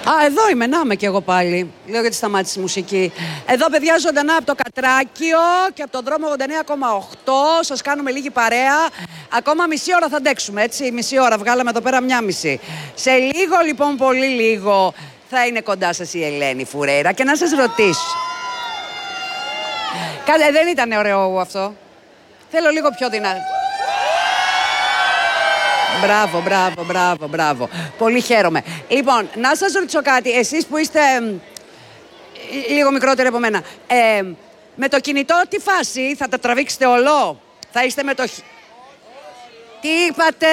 Εδώ είμαι, να είμαι κι εγώ πάλι. Λέω γιατί σταμάτησε η μουσική. Εδώ, παιδιά, ζωντανά από το Κατράκιο και από τον δρόμο 89,8. Σας κάνουμε λίγη παρέα. Ακόμα μισή ώρα θα αντέξουμε, έτσι. Μισή ώρα, βγάλαμε εδώ πέρα μία μισή. Σε λίγο, λοιπόν, πολύ λίγο, θα είναι κοντά σας η Ελένη Φουρέιρα. Και να σας ρωτήσω. Δεν ήταν ωραίο αυτό. Θέλω λίγο πιο δυνατό. Μπράβο. Πολύ χαίρομαι. Λοιπόν, να σας ρωτήσω κάτι. Εσείς που είστε λίγο μικρότεροι από μένα. Με το κινητό τι φάση, θα τα τραβήξετε όλο? Θα είστε με το... Τι είπατε?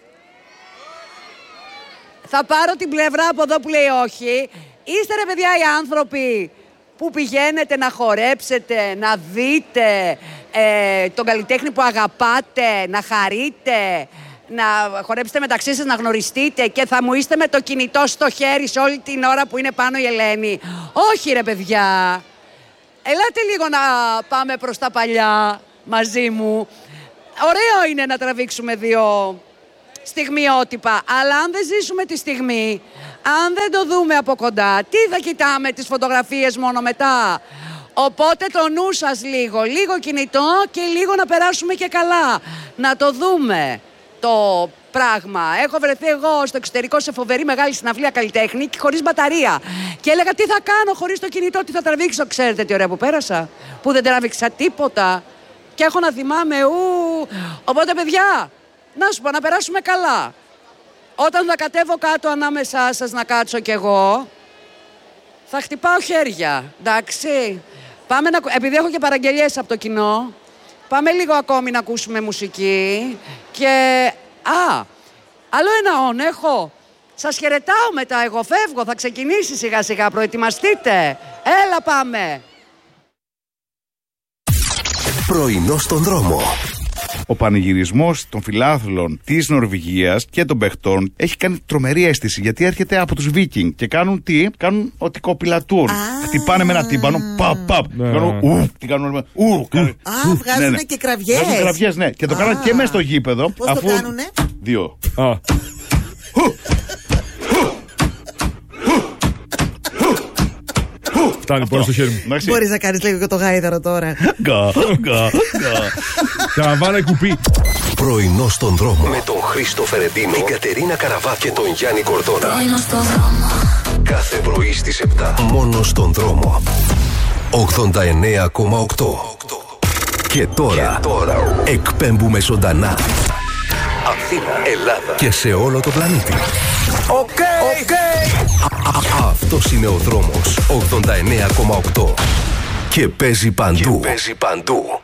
Θα πάρω την πλευρά από εδώ που λέει όχι. Είστε ρε παιδιά οι άνθρωποι που πηγαίνετε να χορέψετε, να δείτε τον καλλιτέχνη που αγαπάτε, να χαρείτε, να χορέψετε μεταξύ σας, να γνωριστείτε και θα μου είστε με το κινητό στο χέρι σε όλη την ώρα που είναι πάνω η Ελένη? Όχι ρε παιδιά. Ελάτε λίγο να πάμε προς τα παλιά μαζί μου. Ωραίο είναι να τραβήξουμε δύο στιγμιότυπα, αλλά αν δεν ζήσουμε τη στιγμή, αν δεν το δούμε από κοντά, τι θα κοιτάμε τις φωτογραφίες μόνο μετά? Οπότε το νου σας λίγο κινητό και λίγο να περάσουμε και καλά, να το δούμε το πράγμα. Έχω βρεθεί εγώ στο εξωτερικό σε φοβερή μεγάλη συναυλία καλλιτέχνη και χωρίς μπαταρία. Και έλεγα τι θα κάνω χωρίς το κινητό, τι θα τραβήξω. Ξέρετε τι ωραία που πέρασα? Που δεν τράβηξα τίποτα. Και έχω να θυμάμαι Οπότε παιδιά, να σου πω, να περάσουμε καλά. Όταν θα κατέβω κάτω ανάμεσά σας να κάτσω κι εγώ, θα χτυπάω χέρια. Εντάξει. Πάμε επειδή έχω και παραγγελίες από το κοινό, πάμε λίγο ακόμη να ακούσουμε μουσική. Και... άλλο ένα έχω. Σας χαιρετάω μετά, εγώ φεύγω, θα ξεκινήσει σιγά σιγά, προετοιμαστείτε. Έλα πάμε. Πρωινό στον δρόμο. Ο πανηγυρισμός των φιλάθλων της Νορβηγίας και των παιχτών έχει κάνει τρομερή αίσθηση, γιατί έρχεται από τους Βίκινγκ και κάνουν τι? Κάνουν ότι κοπηλατούν. Χτυπάνε με ένα τύμπανο, παπ. Τι κάνουν? Βγάζουν και κραυγές. Βγάζουν κραυγές, ναι. Και το κάνουν και μέσα στο γήπεδο. Πώς το κάνουνε? 2. Φτάνει πολύ στο χέρι μου. Μπορείς να κάνεις λίγο και το γάιδαρο τώρα? Καραβάνα κουπί. Πρωινό στον δρόμο. Με τον Χρήστο Φερεντίνο, την Κατερίνα Καραβά και τον Γιάννη Κορδόνα. Κάθε πρωί στις 7. Μόνο στον δρόμο. 89,8. Και τώρα εκπέμπουμε ζωντανά. Αθήνα, Ελλάδα και σε όλο το πλανήτη. Οκ. Αυτός είναι ο δρόμος 89,8 και παίζει παντού.